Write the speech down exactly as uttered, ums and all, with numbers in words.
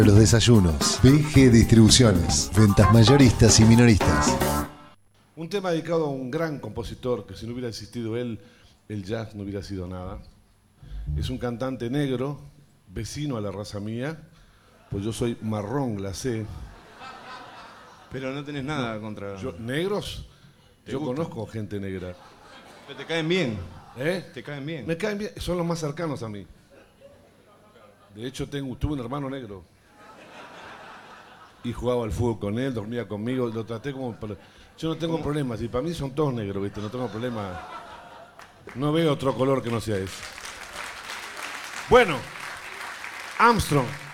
Los desayunos. B G Distribuciones. Ventas mayoristas y minoristas. Un tema dedicado a un gran compositor que si no hubiera existido él, el jazz no hubiera sido nada. Es un cantante negro, vecino a la raza mía, pues yo soy marrón glacé. Pero no tenés nada no, contra... Yo, ¿Negros? Yo gusta? Conozco gente negra. Pero te caen bien. ¿Eh? Te caen bien. Me caen bien, son los más cercanos a mí. De hecho, tengo, tuve un hermano negro. Y jugaba al fútbol con él, dormía conmigo, lo traté como... Yo no tengo ¿Cómo? problemas, y para mí son todos negros, ¿viste? No tengo problema. No veo otro color que no sea ese. Bueno, Armstrong.